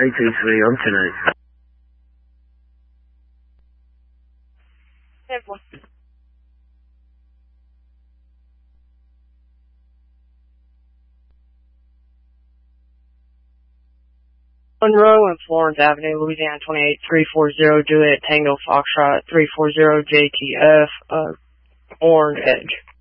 323 on tonight. Monroe and Florence Avenue, Louisiana 28340, Juliet Tango Foxtrot 340 JTF, Orange Edge.